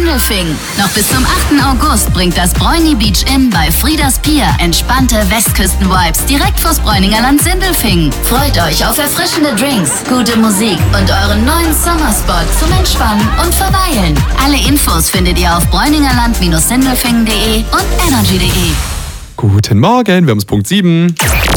Sindelfingen. Noch bis zum 8. August bringt das Bräuni Beach Inn bei Frieders Pier entspannte Westküsten-Vibes direkt vors Bräuninger Land Sindelfingen. Freut euch auf erfrischende Drinks, gute Musik und euren neuen Sommerspot zum Entspannen und Verweilen. Alle Infos findet ihr auf bräuningerland-sindelfingen.de und energy.de. Guten Morgen, wir haben es Punkt 7.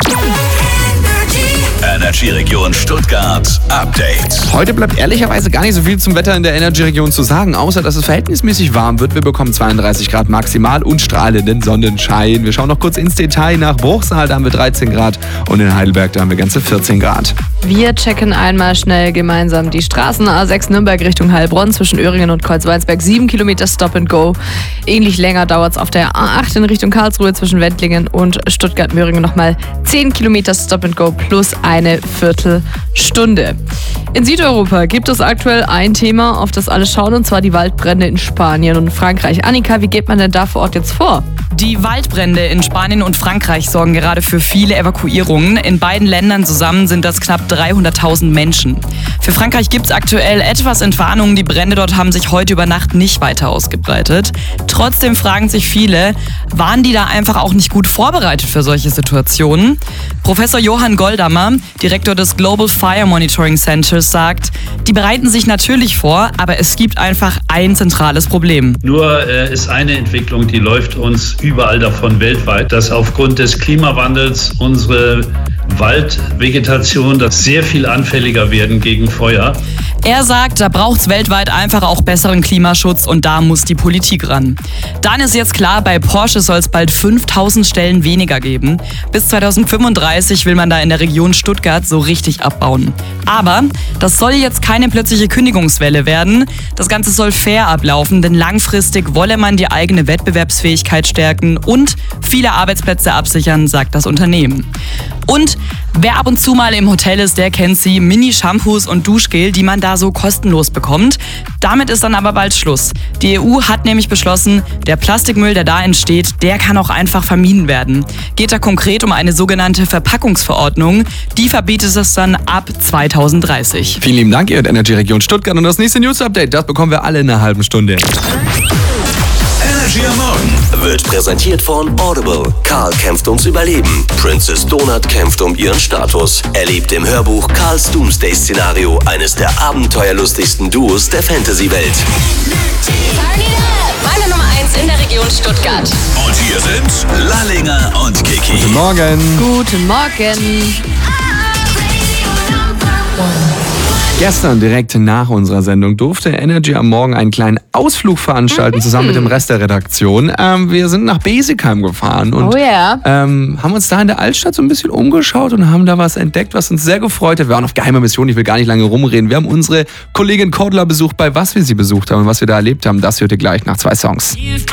Energy-Region Stuttgart Update. Heute bleibt ehrlicherweise gar nicht so viel zum Wetter in der Energy-Region zu sagen, außer dass es verhältnismäßig warm wird. Wir bekommen 32 Grad maximal und strahlenden Sonnenschein. Wir schauen noch kurz ins Detail nach Bruchsal, da haben wir 13 Grad und in Heidelberg, da haben wir ganze 14 Grad. Wir checken einmal schnell gemeinsam die Straßen. A6 Nürnberg Richtung Heilbronn zwischen Öhringen und Kreuzweinsberg 7 Kilometer Stop and Go. Ähnlich länger dauert es auf der A8 in Richtung Karlsruhe zwischen Wendlingen und Stuttgart-Möhringen nochmal 10 Kilometer Stop and Go plus eine Viertelstunde. In Südeuropa gibt es aktuell ein Thema, auf das alle schauen, und zwar die Waldbrände in Spanien und Frankreich. Annika, wie geht man denn da vor Ort jetzt vor? Die Waldbrände in Spanien und Frankreich sorgen gerade für viele Evakuierungen. In beiden Ländern zusammen sind das knapp 300.000 Menschen. Für Frankreich gibt es aktuell etwas Entwarnung. Die Brände dort haben sich heute über Nacht nicht weiter ausgebreitet. Trotzdem fragen sich viele, waren die da einfach auch nicht gut vorbereitet für solche Situationen? Professor Johann Goldammer, Direktor des Global Fire Monitoring Centers, sagt, die bereiten sich natürlich vor, aber es gibt einfach ein zentrales Problem. Nur ist eine Entwicklung, die läuft uns überall davon weltweit, dass aufgrund des Klimawandels unsere Waldvegetation sehr viel anfälliger werden gegen Feuer. Er sagt, da braucht es weltweit einfach auch besseren Klimaschutz und da muss die Politik ran. Dann ist jetzt klar, bei Porsche soll es bald 5000 Stellen weniger geben. Bis 2035 will man da in der Region Stuttgart so richtig abbauen. Aber das soll jetzt keine plötzliche Kündigungswelle werden. Das Ganze soll fair ablaufen, denn langfristig wolle man die eigene Wettbewerbsfähigkeit stärken und viele Arbeitsplätze absichern, sagt das Unternehmen. Und wer ab und zu mal im Hotel ist, der kennt sie, Mini-Shampoos und Duschgel, die man da so kostenlos bekommt. Damit ist dann aber bald Schluss. Die EU hat nämlich beschlossen, der Plastikmüll, der da entsteht, der kann auch einfach vermieden werden. Geht da konkret um eine sogenannte Verpackungsverordnung. Die verbietet es dann ab 2030. Vielen lieben Dank, ihr hört Energy-Region Stuttgart, und das nächste News-Update, das bekommen wir alle in einer halben Stunde. Energy am Morgen wird präsentiert von Audible. Karl kämpft ums Überleben. Princess Donut kämpft um ihren Status. Erlebt im Hörbuch Karls Doomsday-Szenario eines der abenteuerlustigsten Duos der Fantasy-Welt. Meine Nummer 1 in der Region Stuttgart. Und hier sind Lallinger und Kiki. Guten Morgen. Guten Morgen. Gestern, direkt nach unserer Sendung, durfte Energy am Morgen einen kleinen Ausflug veranstalten, zusammen mit dem Rest der Redaktion. Wir sind nach Besigheim gefahren und haben uns da in der Altstadt so ein bisschen umgeschaut und haben da was entdeckt, was uns sehr gefreut hat. Wir waren auf geheimer Mission, ich will gar nicht lange rumreden. Wir haben unsere Kollegin Cordula besucht, bei was wir sie besucht haben und was wir da erlebt haben. Das hört ihr gleich nach 2 Songs.